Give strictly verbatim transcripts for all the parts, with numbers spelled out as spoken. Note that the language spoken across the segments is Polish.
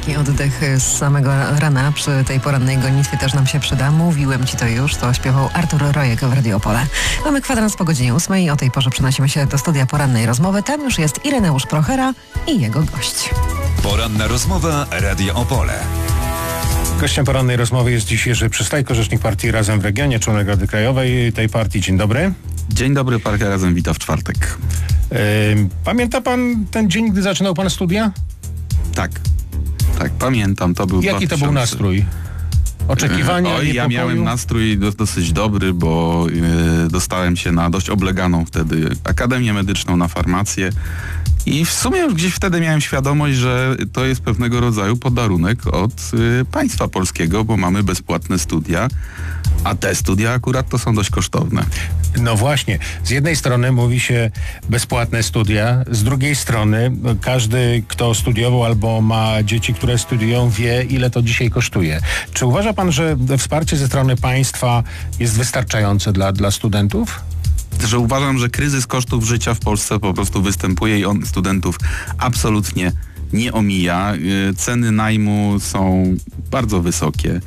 taki oddech z samego rana przy tej porannej gonitwie też nam się przyda. Mówiłem ci to już, to śpiewał Artur Rojek w Radio Opole. Mamy kwadrans po godzinie ósmej. O tej porze przenosimy się do studia porannej rozmowy. Tam już jest Ireneusz Prochera i jego gość. Poranna rozmowa Radio Opole. Gościem porannej rozmowy jest dziś Jerzy Przystajko, rzecznik partii Razem w regionie, członek Rady Krajowej tej partii. Dzień dobry. Dzień dobry, Partia Razem wita w czwartek. Yy, pamięta pan ten dzień, gdy zaczynał pan studia? Tak, tak, pamiętam. To był Jaki dwa tysiące... to był nastrój? Oczekiwania, Oj, ja miałem nastrój do, dosyć dobry, bo yy, dostałem się na dość obleganą wtedy Akademię Medyczną na farmację. I w sumie już gdzieś wtedy miałem świadomość, że to jest pewnego rodzaju podarunek od y, państwa polskiego, bo mamy bezpłatne studia, a te studia akurat to są dość kosztowne. No właśnie, z jednej strony mówi się bezpłatne studia, z drugiej strony każdy, kto studiował albo ma dzieci, które studiują, wie, ile to dzisiaj kosztuje. Czy uważa pan, że wsparcie ze strony państwa jest wystarczające dla, dla studentów? Że uważam, że kryzys kosztów życia w Polsce po prostu występuje i on studentów absolutnie nie omija. Ceny najmu są bardzo wysokie.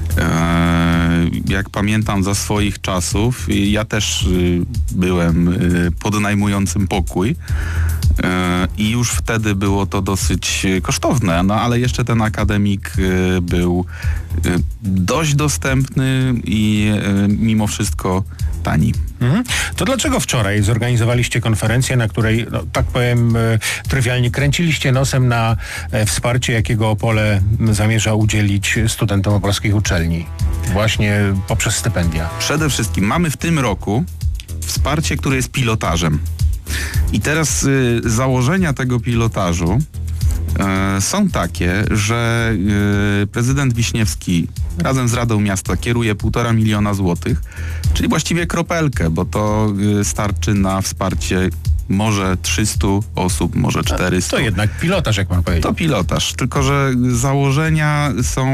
Jak pamiętam za swoich czasów, ja też byłem podnajmującym pokój i już wtedy było to dosyć kosztowne, no ale jeszcze ten akademik był dość dostępny i mimo wszystko tani. Mhm. To dlaczego wczoraj zorganizowaliście konferencję, na której, no, tak powiem e, trywialnie, kręciliście nosem na e, wsparcie, jakiego Opole zamierza udzielić studentom opolskich uczelni? Właśnie poprzez stypendia. Przede wszystkim mamy w tym roku wsparcie, które jest pilotażem. I teraz y, założenia tego pilotażu y, są takie, że y, prezydent Wiśniewski razem z Radą Miasta kieruje półtora miliona złotych, czyli właściwie kropelkę, bo to y, starczy na wsparcie może trzysta osób, może czterysta. To jednak pilotaż, jak pan powiedział. To pilotaż, tylko że założenia są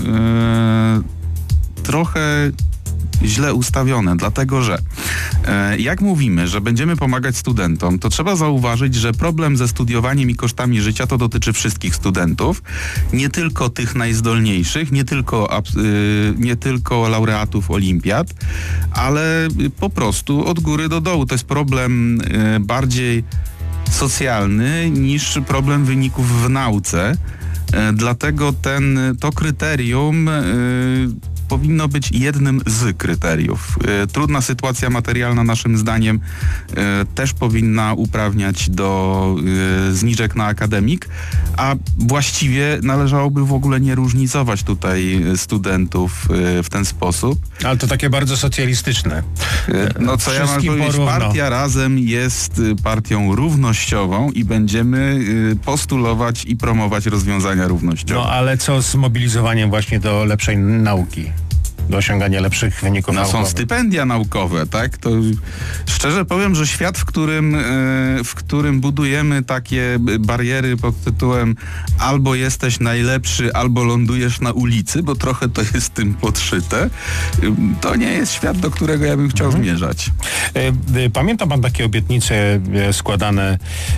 y, trochę źle ustawione, dlatego że e, jak mówimy, że będziemy pomagać studentom, to trzeba zauważyć, że problem ze studiowaniem i kosztami życia to dotyczy wszystkich studentów, nie tylko tych najzdolniejszych, nie tylko, ab, y, nie tylko laureatów olimpiad, ale po prostu od góry do dołu. To jest problem y, bardziej socjalny niż problem wyników w nauce. E, dlatego ten, to kryterium y, powinno być jednym z kryteriów. E, trudna sytuacja materialna naszym zdaniem e, też powinna uprawniać do e, zniżek na akademik, a właściwie należałoby w ogóle nie różnicować tutaj studentów e, w ten sposób. Ale to takie bardzo socjalistyczne. E, no co ja mam powiedzieć, Partia Razem jest partią równościową i będziemy e, postulować i promować rozwiązania równościowe. No ale co z mobilizowaniem właśnie do lepszej nauki? Do osiągania lepszych wyników no, naukowych. Są stypendia naukowe, tak? To szczerze powiem, że świat, w którym, w którym budujemy takie bariery pod tytułem albo jesteś najlepszy, albo lądujesz na ulicy, bo trochę to jest tym podszyte, to nie jest świat, do którego ja bym chciał mhm. zmierzać. Pamięta pan takie obietnice składane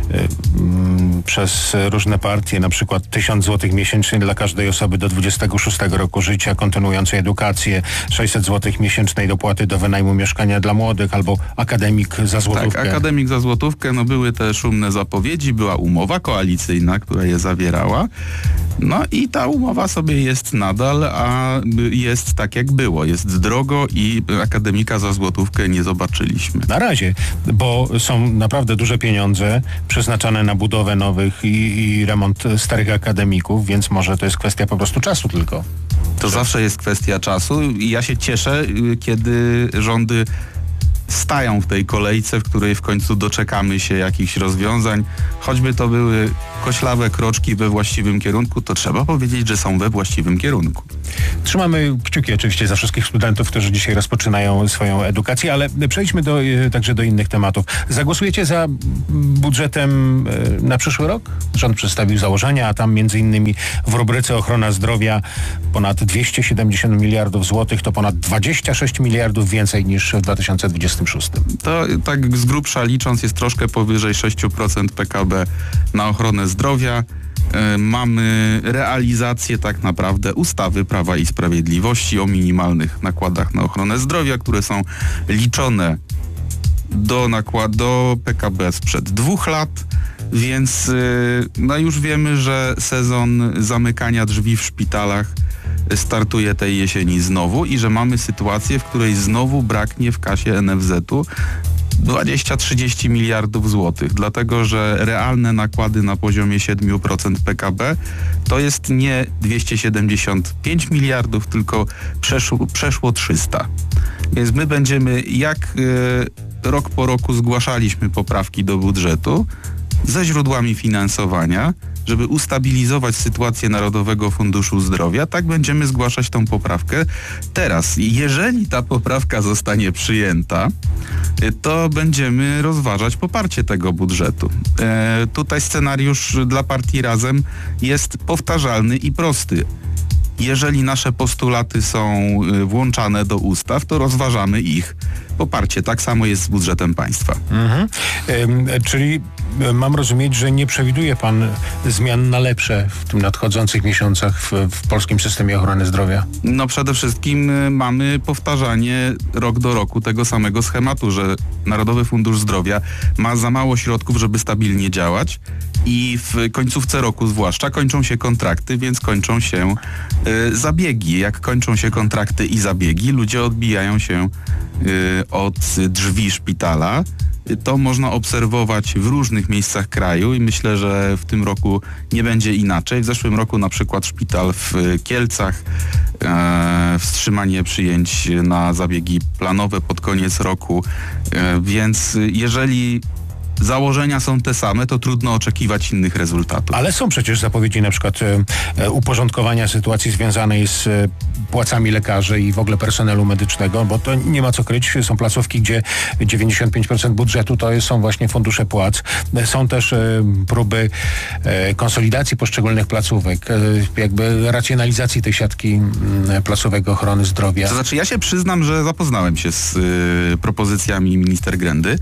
przez różne partie, na przykład tysiąc złotych miesięcznie dla każdej osoby do dwudziestego szóstego roku życia, kontynuującej edukację, sześćset złotych miesięcznej dopłaty do wynajmu mieszkania dla młodych, albo akademik za złotówkę. Tak, akademik za złotówkę, no były te szumne zapowiedzi, była umowa koalicyjna, która je zawierała. No i ta umowa sobie jest nadal, a jest tak jak było. Jest drogo i akademika za złotówkę nie zobaczyliśmy. Na razie, bo są naprawdę duże pieniądze przeznaczane na budowę nowych i, i remont starych akademików, więc może to jest kwestia po prostu czasu tylko. To zawsze jest kwestia czasu i ja się cieszę, kiedy rządy stają w tej kolejce, w której w końcu doczekamy się jakichś rozwiązań. Choćby to były koślawe kroczki we właściwym kierunku, to trzeba powiedzieć, że są we właściwym kierunku. Trzymamy kciuki oczywiście za wszystkich studentów, którzy dzisiaj rozpoczynają swoją edukację, ale przejdźmy do, także do innych tematów. Zagłosujecie za budżetem na przyszły rok? Rząd przedstawił założenia, a tam między innymi w rubryce ochrona zdrowia ponad dwieście siedemdziesiąt miliardów złotych, to ponad dwadzieścia sześć miliardów więcej niż w dwa tysiące dwudziestym szóstym. To tak z grubsza licząc jest troszkę powyżej sześć procent P K B na ochronę zdrowia. e, mamy realizację tak naprawdę ustawy Prawa i Sprawiedliwości o minimalnych nakładach na ochronę zdrowia, które są liczone do nakład, do P K B sprzed dwóch lat, więc no już wiemy, że sezon zamykania drzwi w szpitalach startuje tej jesieni znowu i że mamy sytuację, w której znowu braknie w kasie N F Z-u dwadzieścia trzydzieści miliardów złotych, dlatego że realne nakłady na poziomie siedem procent P K B to jest nie dwieście siedemdziesiąt pięć miliardów, tylko przeszło, przeszło trzysta. Więc my będziemy, jak y, rok po roku zgłaszaliśmy poprawki do budżetu ze źródłami finansowania, żeby ustabilizować sytuację Narodowego Funduszu Zdrowia, tak będziemy zgłaszać tą poprawkę teraz. Jeżeli ta poprawka zostanie przyjęta, to będziemy rozważać poparcie tego budżetu. E, tutaj scenariusz dla partii Razem jest powtarzalny i prosty. Jeżeli nasze postulaty są włączane do ustaw, to rozważamy ich poparcie. Tak samo jest z budżetem państwa. Mhm. Ym, czyli mam rozumieć, że nie przewiduje pan zmian na lepsze w tym nadchodzących miesiącach w, w polskim systemie ochrony zdrowia? No przede wszystkim mamy powtarzanie rok do roku tego samego schematu, że Narodowy Fundusz Zdrowia ma za mało środków, żeby stabilnie działać i w końcówce roku zwłaszcza kończą się kontrakty, więc kończą się y, zabiegi. Jak kończą się kontrakty i zabiegi, ludzie odbijają się y, od drzwi szpitala. To można obserwować w różnych miejscach kraju i myślę, że w tym roku nie będzie inaczej. W zeszłym roku na przykład szpital w Kielcach, e, wstrzymanie przyjęć na zabiegi planowe pod koniec roku, e, więc jeżeli założenia są te same, to trudno oczekiwać innych rezultatów. Ale są przecież zapowiedzi na przykład e, uporządkowania sytuacji związanej z e, płacami lekarzy i w ogóle personelu medycznego, bo to nie ma co kryć. Są placówki, gdzie dziewięćdziesiąt pięć procent budżetu to są właśnie fundusze płac. Są też e, próby e, konsolidacji poszczególnych placówek, e, jakby racjonalizacji tej siatki m, placówek ochrony zdrowia. To znaczy ja się przyznam, że zapoznałem się z y, propozycjami minister Grędy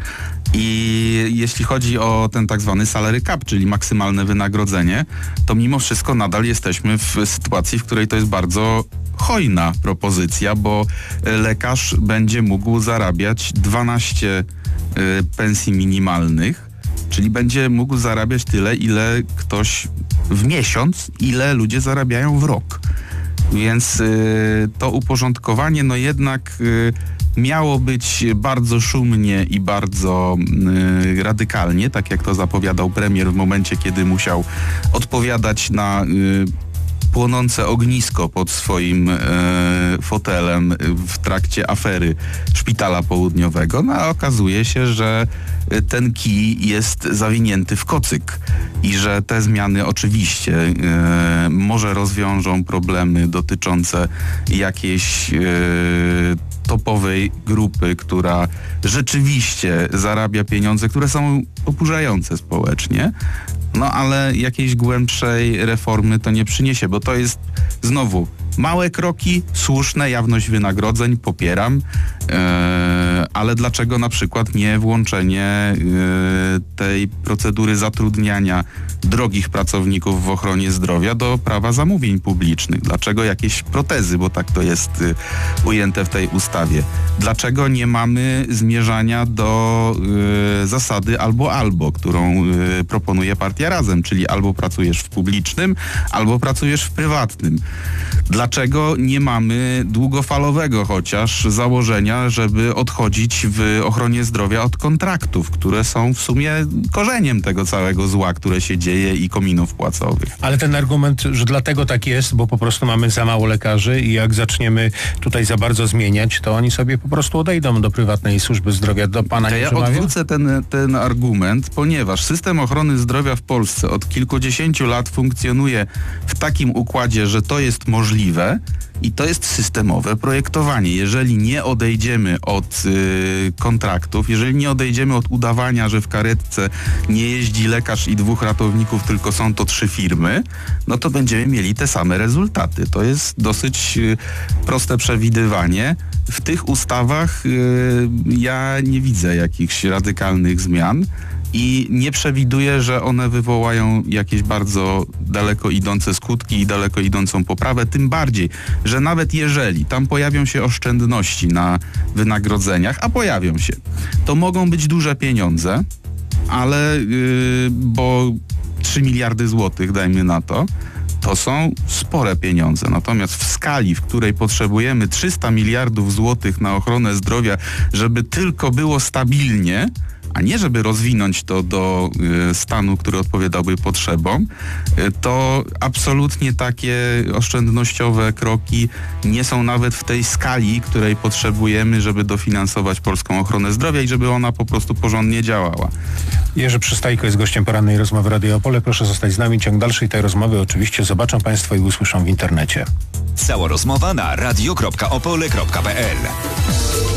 i jeśli chodzi o ten tak zwany salary cap, czyli maksymalne wynagrodzenie, to mimo wszystko nadal jesteśmy w sytuacji, w której to jest bardzo hojna propozycja, bo lekarz będzie mógł zarabiać dwanaście y, pensji minimalnych, czyli będzie mógł zarabiać tyle, ile ktoś w miesiąc, ile ludzie zarabiają w rok. Więc y, to uporządkowanie no jednak y, miało być bardzo szumnie i bardzo y, radykalnie, tak jak to zapowiadał premier w momencie, kiedy musiał odpowiadać na y, płonące ognisko pod swoim e, fotelem w trakcie afery Szpitala Południowego. No a okazuje się, że ten kij jest zawinięty w kocyk i że te zmiany oczywiście e, może rozwiążą problemy dotyczące jakiejś e, topowej grupy, która rzeczywiście zarabia pieniądze, które są oburzające społecznie. No ale jakiejś głębszej reformy to nie przyniesie, bo to jest znowu małe kroki, słuszne, jawność wynagrodzeń, popieram, yy, ale dlaczego na przykład nie włączenie yy, tej procedury zatrudniania drogich pracowników w ochronie zdrowia do prawa zamówień publicznych? Dlaczego jakieś protezy, bo tak to jest yy, ujęte w tej ustawie? Dlaczego nie mamy zmierzania do yy, zasady albo-albo, którą yy, proponuje partia Razem, czyli albo pracujesz w publicznym, albo pracujesz w prywatnym? Dlaczego nie mamy długofalowego chociaż założenia, żeby odchodzić w ochronie zdrowia od kontraktów, które są w sumie korzeniem tego całego zła, które się dzieje i kominów płacowych? Ale ten argument, że dlatego tak jest, bo po prostu mamy za mało lekarzy i jak zaczniemy tutaj za bardzo zmieniać, to oni sobie po prostu odejdą do prywatnej służby zdrowia. Do pana to nie ja przemawia? odwrócę ten, ten argument, ponieważ system ochrony zdrowia w Polsce od kilkudziesięciu lat funkcjonuje w takim układzie, że to jest możliwe i to jest systemowe projektowanie. Jeżeli nie odejdziemy od y, kontraktów, jeżeli nie odejdziemy od udawania, że w karetce nie jeździ lekarz i dwóch ratowników, tylko są to trzy firmy, no to będziemy mieli te same rezultaty. To jest dosyć y, proste przewidywanie. W tych ustawach y, ja nie widzę jakichś radykalnych zmian. i nie przewiduję, że one wywołają jakieś bardzo daleko idące skutki i daleko idącą poprawę, tym bardziej, że nawet jeżeli tam pojawią się oszczędności na wynagrodzeniach, a pojawią się, to mogą być duże pieniądze, ale yy, bo trzy miliardy złotych, dajmy na to, to są spore pieniądze. Natomiast w skali, w której potrzebujemy trzysta miliardów złotych na ochronę zdrowia, żeby tylko było stabilnie, a nie żeby rozwinąć to do y, stanu, który odpowiadałby potrzebom, y, to absolutnie takie oszczędnościowe kroki nie są nawet w tej skali, której potrzebujemy, żeby dofinansować polską ochronę zdrowia i żeby ona po prostu porządnie działała. Jerzy Przystajko jest gościem porannej rozmowy Radio Opole. Proszę zostać z nami. Ciąg dalszej tej rozmowy oczywiście zobaczą Państwo i usłyszą w internecie. Cała rozmowa na radio kropka opole kropka p l.